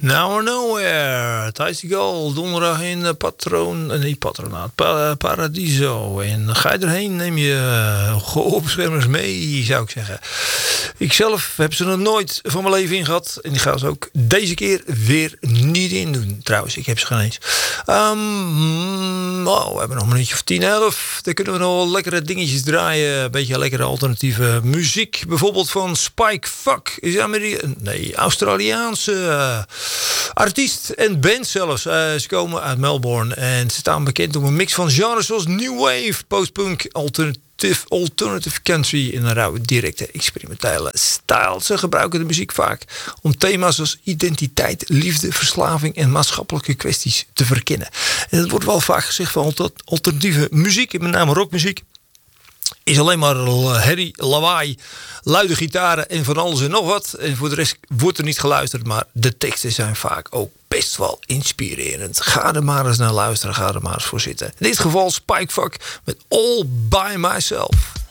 Now or Nowhere, Ties to Go, donderdag in Patronaat, Paradiso. En ga je erheen, neem je gehoorbeschermers mee, zou ik zeggen. Ik zelf heb ze nog nooit van mijn leven in gehad. En die gaan ze ook deze keer weer niet in doen. Trouwens, ik heb ze geen eens. We hebben nog een minuutje of 10, 11. Dan kunnen we nog wel lekkere dingetjes draaien. Een beetje lekkere alternatieve muziek. Bijvoorbeeld van Spike Fuck. Is Australiaanse artiest en band zelfs. Ze komen uit Melbourne. En ze staan bekend om een mix van genres zoals New Wave, Postpunk, Alternative Country in een rauwe, directe, experimentele stijl. Ze gebruiken de muziek vaak om thema's als identiteit, liefde, verslaving en maatschappelijke kwesties te verkennen. En het wordt wel vaak gezegd van alternatieve muziek, met name rockmuziek, is alleen maar herrie, lawaai, luide gitaren en van alles en nog wat. En voor de rest wordt er niet geluisterd, maar de teksten zijn vaak ook best wel inspirerend. Ga er maar eens naar luisteren, ga er maar eens voor zitten. In dit geval Spike Fuck met All By Myself.